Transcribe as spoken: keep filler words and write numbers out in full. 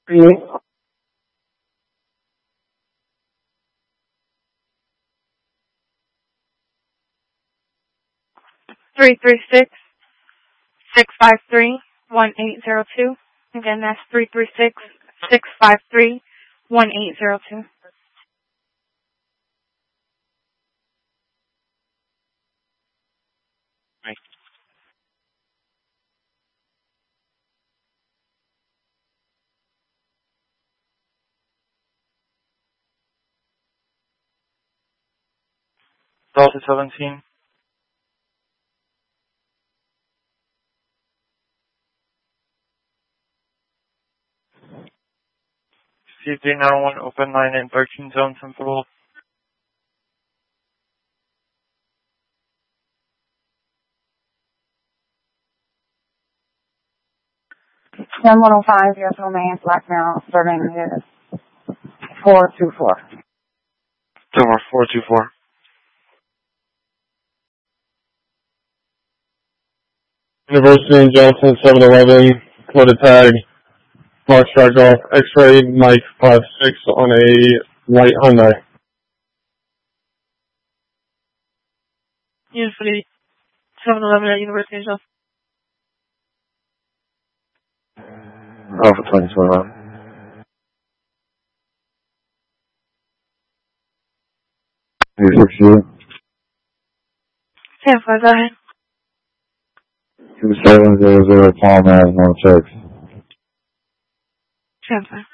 Three three six six five three one eight zero two. Again, that's three three six six five three one eight zero two. Delta seventeen. C three nine one, open line in thirteen zone Central. ten one oh five, yes, Romaine, Black Mirror, starting is four two four. Tower four two four. University and Johnson, seven eleven, coded tag, Foxtrot Golf, X-ray, Mike five six on a light Hyundai. Usually seven eleven at University and Johnson. Alpha twenty-two around. ten five, go ahead. two seven zero zero, Palm Ave, no checks. ten five.